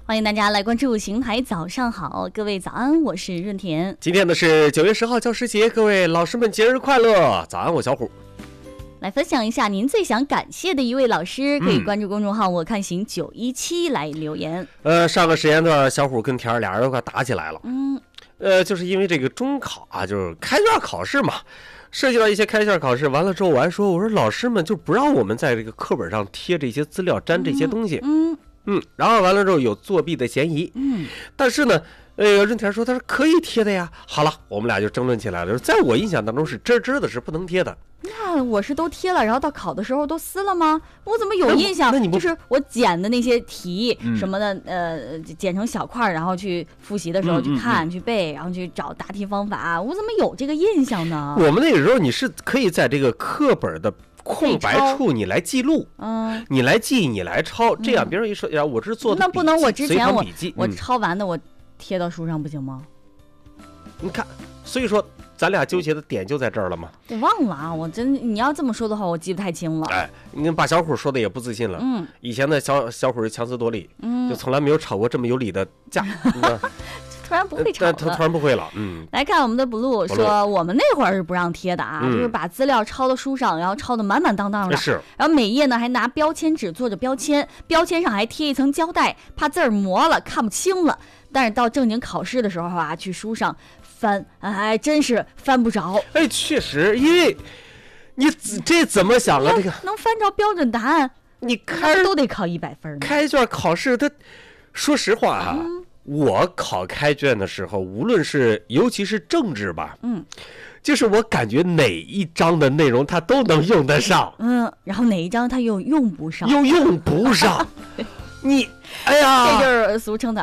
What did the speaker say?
欢迎大家来关注邢台早上好，各位早安，我是润田。 今天呢是9月10号教师节，各位老师们节日快乐！早安，我小虎。 来分享一下您最想感谢的一位老师，可以关注公众号我看行917来留言。 上个时间段小虎跟田儿俩人都快打起来了。就是因为这个中考啊，就是开卷考试嘛，涉及到一些开卷考试，完了之后我还说，我说老师们就不让我们在这个课本上贴这些资料，粘这些东西。然后完了之后有作弊的嫌疑。但是呢，润田说他是可以贴的呀。好了，我们俩就争论起来了。在我印象当中是真的是不能贴的。 那我是都贴了，然后到考的时候都撕了吗？我怎么有印象？ 那你不就是我剪的那些题什么的，剪成小块，然后去复习的时候去看、去背，然后去找答题方法，我怎么有这个印象呢？ 我们那个时候你是可以在这个课本的空白处你来记录，你来记，你来抄，这样别人一说，我这是做的那不能我之前我笔抄完的我贴到书上不行吗？ 你看，所以说咱俩纠结的点就在这儿了嘛。 我忘了啊，你要这么说的话，我记不太清了。 你把小虎说的也不自信了。以前的小虎是强词夺理，就从来没有吵过这么有理的架。 突然不会吵了， 突然不会了。 来看我们的 blue 说，我们那会儿是不让贴的啊，就是把资料抄到书上，然后抄的满满当当的。 是。 然后每页呢还拿标签纸做着标签，标签上还贴一层胶带，怕字儿磨了看不清了。但是到正经考试的时候啊，去书上翻，真是翻不着。 确实，因为你这怎么想啊？这个能翻着标准答案， 你都得考100分。 开卷考试，它说实话啊。我考开卷的时候，无论是尤其是政治吧，就是我感觉哪一章的内容它都能用得上， 然后哪一章它又用不上， 你，哎呀， 这就是俗称的